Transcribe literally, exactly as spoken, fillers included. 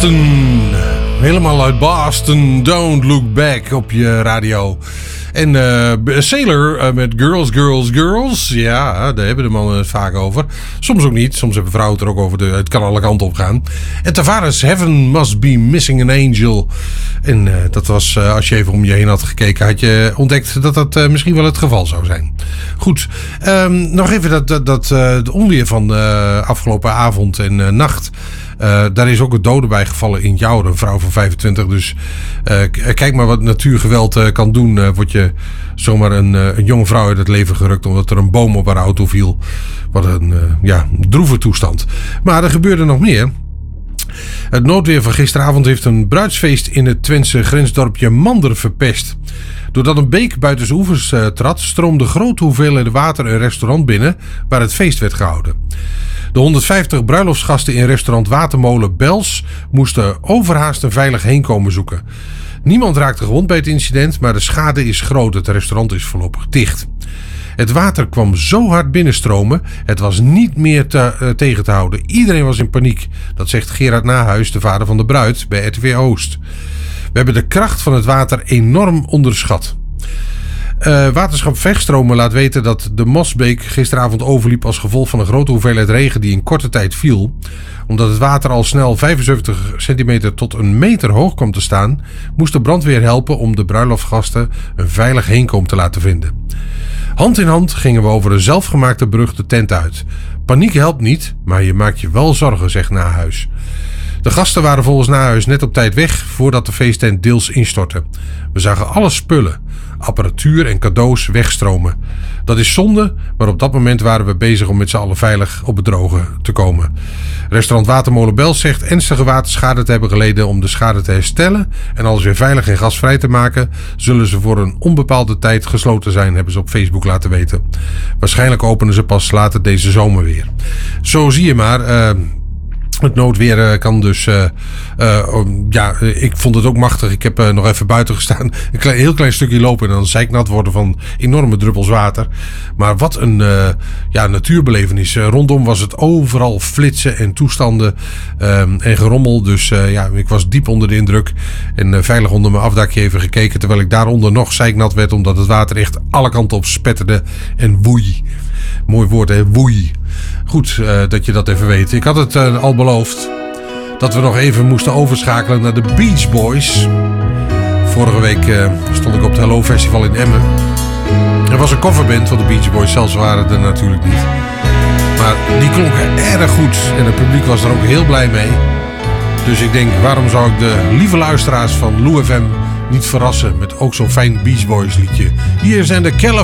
Boston. Helemaal uit Boston. Don't look back op je radio. En uh, Sailor uh, met Girls, Girls, Girls. Ja, daar hebben de mannen het vaak over. Soms ook niet. Soms hebben vrouwen het er ook over. De, het kan alle kanten op gaan. En Tavares, Heaven Must Be Missing an Angel. En uh, dat was, uh, als je even om je heen had gekeken, had je ontdekt dat dat uh, misschien wel het geval zou zijn. Goed. Um, nog even dat, dat, dat uh, het onweer van uh, afgelopen avond en uh, nacht. Uh, daar is ook een dode bij gevallen in Jouwer, een vrouw van vijfentwintig. Dus uh, k- kijk maar wat natuurgeweld uh, kan doen. Uh, word je zomaar een, uh, een jonge vrouw uit het leven gerukt omdat er een boom op haar auto viel. Wat een uh, ja, droeve toestand. Maar er gebeurde nog meer. Het noodweer van gisteravond heeft een bruidsfeest in het Twentse grensdorpje Mander verpest. Doordat een beek buiten zijn oevers uh, trad, stroomde grote hoeveelheden water een restaurant binnen waar het feest werd gehouden. De honderdvijftig bruiloftsgasten in restaurant Watermolen Bels moesten overhaast een veilig heenkomen zoeken. Niemand raakte gewond bij het incident, maar de schade is groot. Het restaurant is voorlopig dicht. Het water kwam zo hard binnenstromen, het was niet meer te, uh, tegen te houden. Iedereen was in paniek. Dat zegt Gerard Nahuis, de vader van de bruid, bij R T V Oost. We hebben de kracht van het water enorm onderschat. Uh, Waterschap Vechtstromen laat weten dat de Mosbeek gisteravond overliep als gevolg van een grote hoeveelheid regen die in korte tijd viel. Omdat het water al snel vijfenzeventig centimeter tot een meter hoog kwam te staan, moest de brandweer helpen om de bruiloftgasten een veilig heenkomen te laten vinden. Hand in hand gingen we over een zelfgemaakte brug de tent uit. Paniek helpt niet, maar je maakt je wel zorgen, zegt Nahuis. De gasten waren volgens Nahuis net op tijd weg voordat de feesttent deels instortte. We zagen alle spullen, apparatuur en cadeaus wegstromen. Dat is zonde, maar op dat moment waren we bezig om met z'n allen veilig op het droge te komen. Restaurant Watermolen Bels zegt ernstige waterschade te hebben geleden. Om de schade te herstellen en alles weer veilig en gasvrij te maken, zullen ze voor een onbepaalde tijd gesloten zijn, hebben ze op Facebook laten weten. Waarschijnlijk openen ze pas later deze zomer weer. Zo zie je maar. Uh, Het noodweer kan dus... Uh, uh, ja, ik vond het ook machtig. Ik heb uh, nog even buiten gestaan. Een klein, heel klein stukje lopen en dan zeiknat worden van enorme druppels water. Maar wat een uh, ja, natuurbelevenis. Uh, rondom was het overal flitsen en toestanden uh, en gerommel. Dus uh, ja, ik was diep onder de indruk. En uh, veilig onder mijn afdakje even gekeken. Terwijl ik daaronder nog zeiknat werd. Omdat het water echt alle kanten op spetterde en woei. Mooi woord, hè? Woei. Goed uh, dat je dat even weet. Ik had het uh, al beloofd dat we nog even moesten overschakelen naar de Beach Boys. Vorige week uh, stond ik op het Hello Festival in Emmen. Er was een coverband van de Beach Boys. Zelfs waren er natuurlijk niet. Maar die klonken erg goed. En het publiek was er ook heel blij mee. Dus ik denk, waarom zou ik de lieve luisteraars van Lou F M niet verrassen met ook zo'n fijn Beach Boys liedje. Hier zijn de California